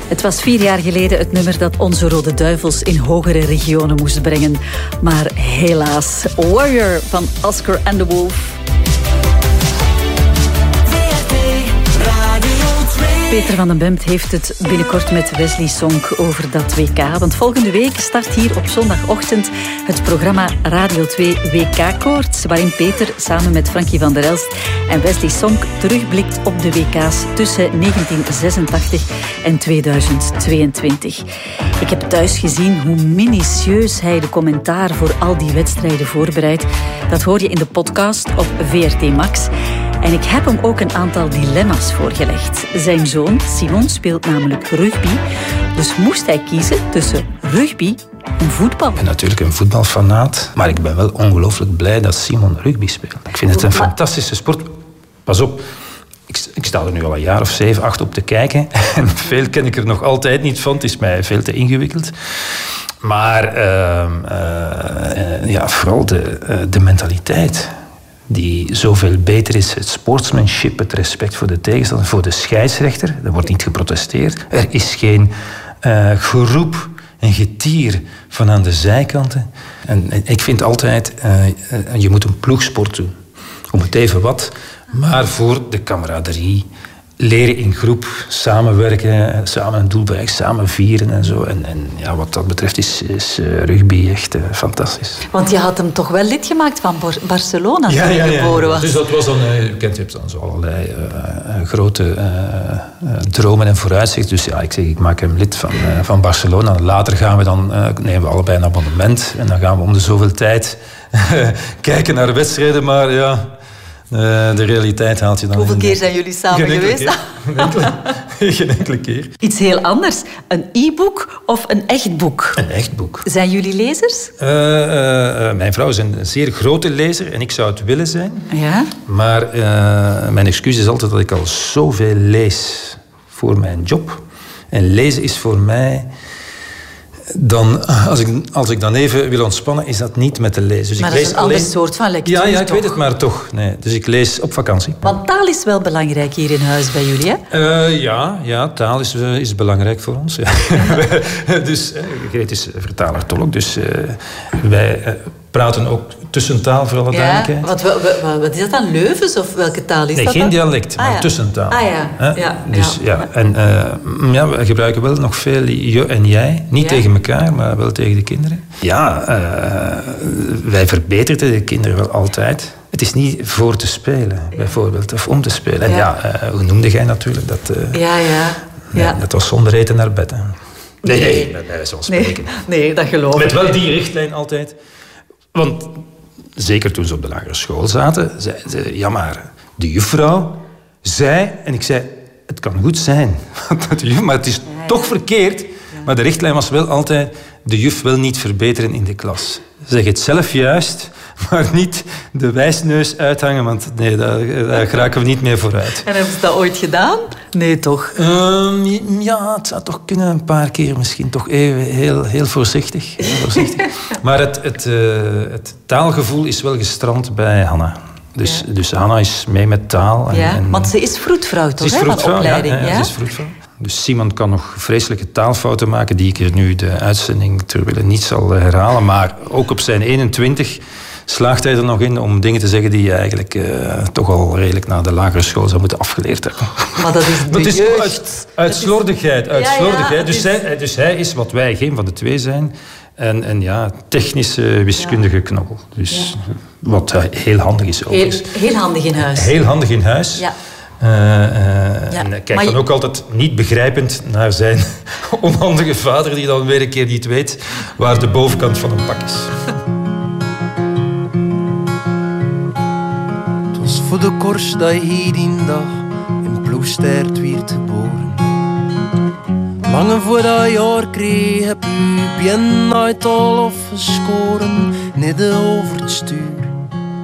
Het was 4 jaar geleden het nummer dat onze Rode Duivels in hogere regionen moest brengen. Maar helaas, Warrior van Oscar and the Wolf. Peter van den Bemt heeft het binnenkort met Wesley Sonk over dat WK. Want volgende week start hier op zondagochtend het programma Radio 2 WK-koorts, waarin Peter samen met Frankie van der Elst en Wesley Sonk terugblikt op de WK's tussen 1986 en 2022. Ik heb thuis gezien hoe minutieus hij de commentaar voor al die wedstrijden voorbereidt. Dat hoor je in de podcast op VRT Max. En ik heb hem ook een aantal dilemma's voorgelegd. Zijn zoon, Simon, speelt namelijk rugby. Dus moest hij kiezen tussen rugby en voetbal. Ik ben natuurlijk een voetbalfanaat, maar ik ben wel ongelooflijk blij dat Simon rugby speelt. Ik vind het een fantastische sport. Pas op, ik sta er nu al een jaar of 7, 8 op te kijken. En veel ken ik er nog altijd niet van. Het is mij veel te ingewikkeld. Maar vooral de mentaliteit die zoveel beter is. Het sportsmanship, het respect voor de tegenstander, voor de scheidsrechter. Er wordt niet geprotesteerd. Er is geen geroep en getier van aan de zijkanten. En ik vind altijd, je moet een ploegsport doen. Om het even wat, maar voor de camaraderie. Leren in groep, samenwerken, samen een doel bereiken, samen vieren en zo. En wat dat betreft is rugby echt fantastisch. Want je had hem toch wel lid gemaakt van Barcelona toen hij geboren was. Dus dat was dan, je hebt dan zo allerlei grote dromen en vooruitzichten. Dus ja, ik maak hem lid van Barcelona. Later gaan we dan, nemen we allebei een abonnement. En dan gaan we om de zoveel tijd kijken naar wedstrijden. Maar ja, de realiteit haalt je dan. Hoeveel keer zijn jullie samen geweest? Geen enkele keer. Iets heel anders. Een e-book of een echt boek? Een echt boek. Zijn jullie lezers? Mijn vrouw is een zeer grote lezer en ik zou het willen zijn. Ja? Maar mijn excuus is altijd dat ik al zoveel lees voor mijn job. En lezen is voor mij... Dan, als ik dan even wil ontspannen, is dat niet met te lezen. Dus maar ik dat is een ander soort van lectuur. Ja, ik weet het, maar toch. Nee. Dus ik lees op vakantie. Want taal is wel belangrijk hier in huis bij jullie, hè? Taal is belangrijk voor ons. Ja. Dus Greet is vertaler-tolk. Dus wij praten ook tussentaal, voor alle duidelijkheid. Wat is dat dan? Leuvens of welke taal is dat dan? Geen dialect, maar tussentaal. En we gebruiken wel nog veel je en jij. Niet tegen elkaar, maar wel tegen de kinderen. Ja, wij verbeteren de kinderen wel altijd. Het is niet voor te spelen, bijvoorbeeld, of om te spelen. En hoe noemde jij natuurlijk dat? Dat was zonder eten naar bed. Hè. Nee, bij wijze van spreken. Nee, dat geloof ik. Met wel die richtlijn altijd. Want zeker toen ze op de lagere school zaten, zei ze, maar de juffrouw zei... En ik zei, het kan goed zijn, maar het is toch verkeerd. Maar de richtlijn was wel altijd, de juf wil niet verbeteren in de klas. Zeg het zelf juist, maar niet de wijsneus uithangen, want nee, daar geraken we niet meer vooruit. En hebben ze dat ooit gedaan? Nee, toch? Het zou toch kunnen, een paar keer misschien. Toch even heel voorzichtig. Maar het taalgevoel is wel gestrand bij Hanna. Dus Hanna is mee met taal. Want ze is vroedvrouw, toch? Ze is vroedvrouw, van opleiding, ze is vroedvrouw. Dus Simon kan nog vreselijke taalfouten maken die ik er nu de uitzending terwille niet zal herhalen. Maar ook op zijn 21 slaagt hij er nog in om dingen te zeggen die je eigenlijk toch al redelijk na de lagere school zou moeten afgeleerd hebben. Maar dat is dat is uit slordigheid. Dus hij is wat wij geen van de twee zijn. En technische wiskundige knobbel. Dus wat heel handig is ook. Heel handig in huis. Heel handig in huis. Ja. En hij kijkt dan ook altijd niet begrijpend naar zijn onhandige vader, die dan weer een keer niet weet waar de bovenkant van een pak is. Het was voor de kors dat je hier die dag in Ploegstert werd geboren. Lange voor dat jaar kreeg heb u bien uit al afgeschoren, midden over het stuur.